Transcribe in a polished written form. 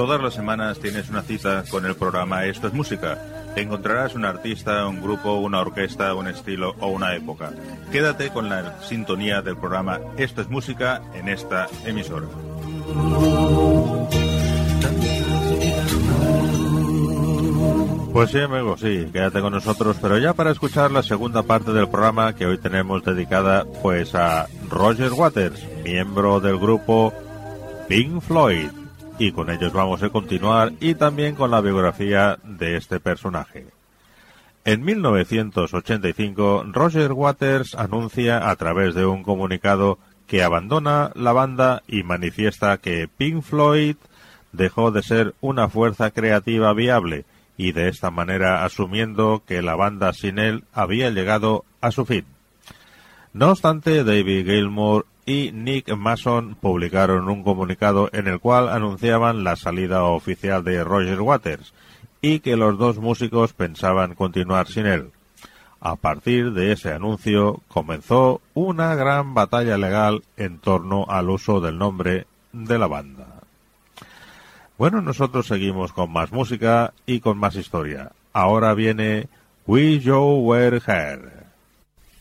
Todas las semanas tienes una cita con el programa Esto es Música. Encontrarás un artista, un grupo, una orquesta, un estilo o una época. Quédate con la sintonía del programa Esto es Música en esta emisora. Pues sí, amigos, sí, quédate con nosotros, pero ya para escuchar la segunda parte del programa que hoy tenemos dedicada pues a Roger Waters, miembro del grupo Pink Floyd, y con ellos vamos a continuar y también con la biografía de este personaje. En 1985, Roger Waters anuncia a través de un comunicado que abandona la banda y manifiesta que Pink Floyd dejó de ser una fuerza creativa viable, y de esta manera asumiendo que la banda sin él había llegado a su fin. No obstante, David Gilmour y Nick Mason publicaron un comunicado en el cual anunciaban la salida oficial de Roger Waters y que los dos músicos pensaban continuar sin él. A partir de ese anuncio comenzó una gran batalla legal en torno al uso del nombre de la banda. Bueno, nosotros seguimos con más música y con más historia. Ahora viene Wish You Were Here.